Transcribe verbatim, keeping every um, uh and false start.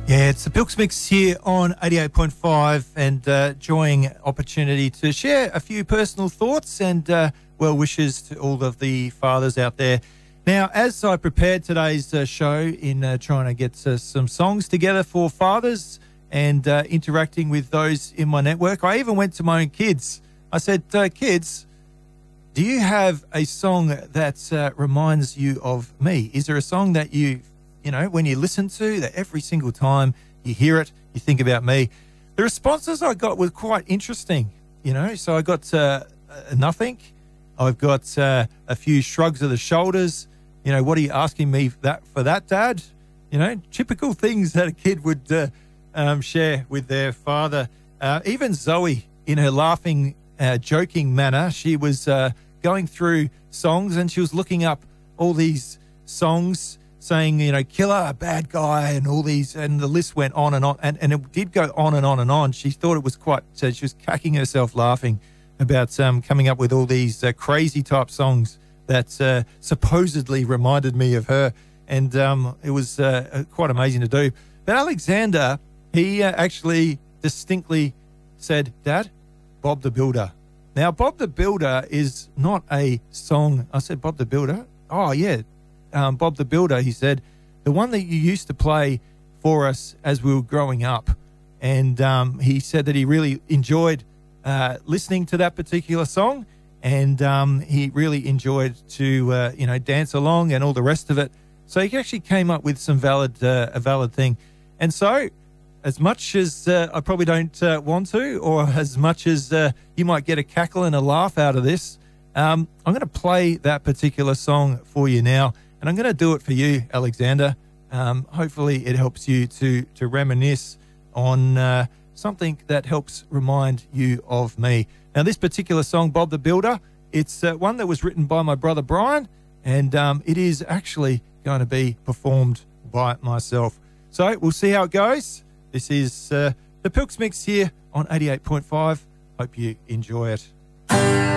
Yeah, it's the Pilks Mix here on eighty-eight point five, and uh, enjoying opportunity to share a few personal thoughts and uh, well wishes to all of the fathers out there. Now, as I prepared today's uh, show in uh, trying to get uh, some songs together for fathers and uh, interacting with those in my network, I even went to my own kids. I said, uh, kids, do you have a song that uh, reminds you of me? Is there a song that you You know, when you listen to that every single time you hear it, you think about me? The responses I got were quite interesting, you know. So I got uh, nothing. I've got uh, a few shrugs of the shoulders. You know, what are you asking me that for that, Dad? You know, typical things that a kid would uh, um, share with their father. Uh, even Zoe, in her laughing, uh, joking manner, she was uh, going through songs and she was looking up all these songs saying, you know, killer, bad guy, and all these, and the list went on and on, and, and it did go on and on and on. She thought it was quite, so she was cracking herself laughing about um, coming up with all these uh, crazy type songs that uh, supposedly reminded me of her, and um, it was uh, quite amazing to do. But Alexander, he uh, actually distinctly said, Dad, Bob the Builder. Now, Bob the Builder is not a song. I said, Bob the Builder? Oh, yeah. Um, Bob the Builder, he said, the one that you used to play for us as we were growing up. And um, he said that he really enjoyed uh, listening to that particular song, and um, he really enjoyed to, uh, you know, dance along and all the rest of it. So he actually came up with some valid, uh, a valid thing. And so, as much as uh, I probably don't uh, want to, or as much as uh, you might get a cackle and a laugh out of this, um, I'm going to play that particular song for you now. And I'm going to do it for you, Alexander. Um, hopefully it helps you to, to reminisce on uh, something that helps remind you of me. Now, this particular song, Bob the Builder, it's uh, one that was written by my brother Brian, and um, it is actually going to be performed by myself. So we'll see how it goes. This is uh, the Pilks Mix here on eighty-eight point five. Hope you enjoy it.